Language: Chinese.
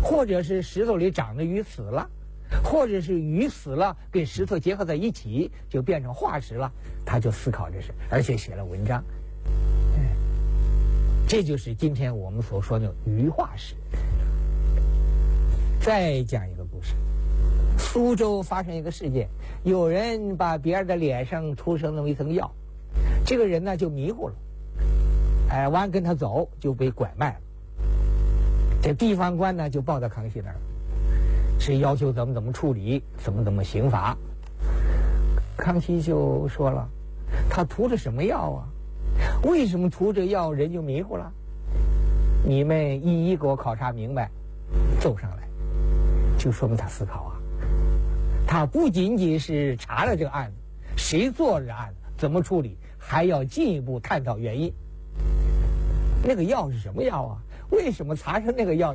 或者是石头里长的鱼死了，或者是鱼死了跟石头结合在一起就变成化石了，他就思考这事，而且写了文章。这就是今天我们所说的鱼化石。再讲一个故事，苏州发生一个事件，有人把别人的脸上涂上那么一层药，这个人呢就迷糊了，完跟他走就被拐卖了。这地方官呢就报到康熙那儿，是要求怎么处理，怎么刑罚。康熙就说了，他涂着什么药啊？为什么涂这药人就迷糊了？你们一一给我考察明白，奏上来，就说明他思考啊。他不仅仅是查了这个案子，谁做这案子，怎么处理，还要进一步探讨原因。那个药是什么药啊？为什么查出那个药